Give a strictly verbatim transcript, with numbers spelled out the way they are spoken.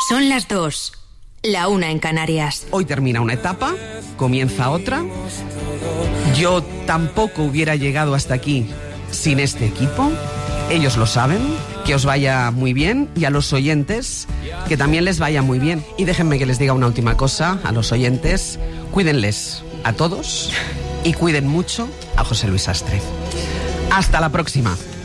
Son las dos, la una en Canarias. Hoy termina una etapa, comienza otra. Yo tampoco hubiera llegado hasta aquí sin este equipo. Ellos lo saben. Que os vaya muy bien, y a los oyentes que también les vaya muy bien. Y déjenme que les diga una última cosa a los oyentes: cuídenles a todos y cuiden mucho a José Luis Astre. Hasta la próxima.